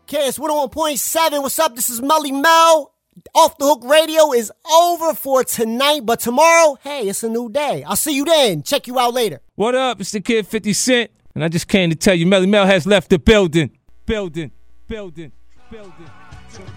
KS 101.7. What's up? This is Melly Mel. Off the Hook Radio is over for tonight, but tomorrow, hey, it's a new day. I'll see you then. Check you out later. What up? It's the kid 50 Cent, and I just came to tell you Melly Mel has left the building. Building.